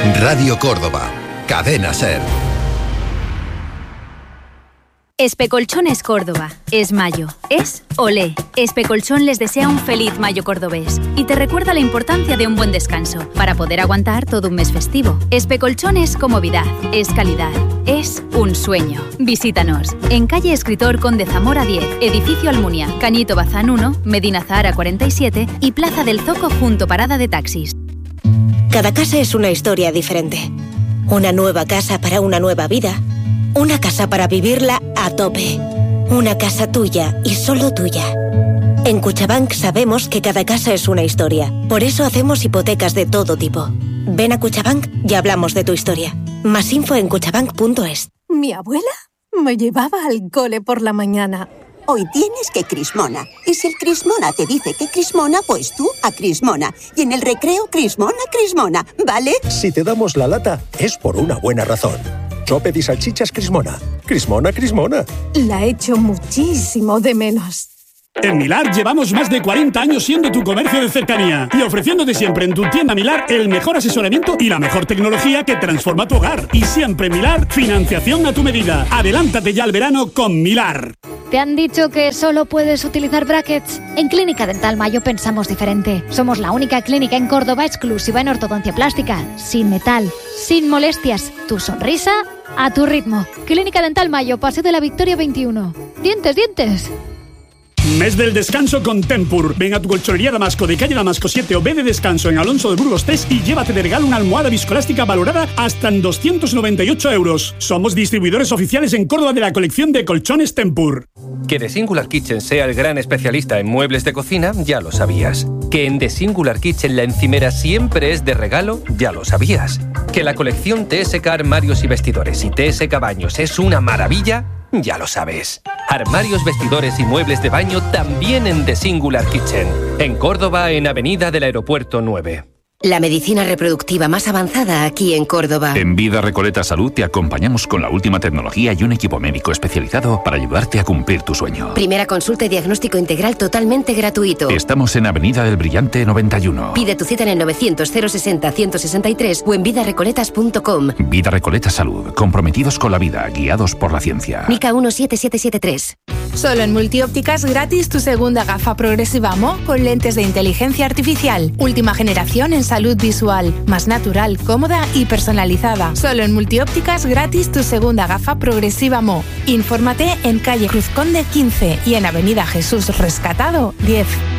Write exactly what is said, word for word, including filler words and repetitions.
Radio Córdoba, Cadena SER. Especolchones Córdoba. Es mayo. Es olé. Especolchón les desea un feliz mayo cordobés y te recuerda la importancia de un buen descanso para poder aguantar todo un mes festivo. Especolchón es comodidad, es calidad, es un sueño. Visítanos en calle Escritor Conde Zamora diez, edificio Almunia, Cañito Bazán uno, Medina Zahara cuarenta y siete y Plaza del Zoco junto parada de taxis. Cada casa es una historia diferente. Una nueva casa para una nueva vida. Una casa para vivirla a tope. Una casa tuya y solo tuya. En Cuchabank sabemos que cada casa es una historia. Por eso hacemos hipotecas de todo tipo. Ven a Cuchabank y hablamos de tu historia. Más info en cuchabank punto es. Mi abuela me llevaba al cole por la mañana. Hoy tienes que Crismona. Y si el Crismona te dice que Crismona, pues tú a Crismona. Y en el recreo, Crismona, Crismona, ¿vale? Si te damos la lata, es por una buena razón. Soped y salchichas Crismona. Crismona, Crismona. La echo muchísimo de menos. En Milar llevamos más de cuarenta años siendo tu comercio de cercanía y ofreciéndote siempre en tu tienda Milar el mejor asesoramiento y la mejor tecnología que transforma tu hogar. Y siempre Milar, financiación a tu medida. Adelántate ya al verano con Milar. ¿Te han dicho que solo puedes utilizar brackets? En Clínica Dental Mayo pensamos diferente. Somos la única clínica en Córdoba exclusiva en ortodoncia plástica, sin metal, sin molestias. Tu sonrisa a tu ritmo. Clínica Dental Mayo, Paseo de la Victoria veintiuno. Dientes, dientes. Mes del descanso con Tempur. Ven a tu colchonería Damasco de calle Damasco siete o ve de descanso en Alonso de Burgos tres y llévate de regalo una almohada viscoelástica valorada hasta en doscientos noventa y ocho euros. Somos distribuidores oficiales en Córdoba de la colección de colchones Tempur. Que The Singular Kitchen sea el gran especialista en muebles de cocina, ya lo sabías. Que en The Singular Kitchen la encimera siempre es de regalo, ya lo sabías. Que la colección T S K Armarios y Vestidores y T S K Baños es una maravilla, ya lo sabes. Armarios, vestidores y muebles de baño también en The Singular Kitchen. En Córdoba, en Avenida del Aeropuerto nueve. La medicina reproductiva más avanzada aquí en Córdoba. En Vida Recoleta Salud te acompañamos con la última tecnología y un equipo médico especializado para ayudarte a cumplir tu sueño. Primera consulta y diagnóstico integral totalmente gratuito. Estamos en Avenida del Brillante noventa y uno. Pide tu cita en el novecientos cero sesenta ciento sesenta y tres o en vida recoletas punto com. Vida Recoleta Salud, comprometidos con la vida, guiados por la ciencia. Mica uno siete siete siete tres. Solo en Multiópticas gratis tu segunda gafa progresiva M O con lentes de inteligencia artificial. Última generación en salud visual. Más natural, cómoda y personalizada. Solo en Multiópticas gratis tu segunda gafa progresiva M O. Infórmate en calle Cruz Conde quince y en avenida Jesús Rescatado diez.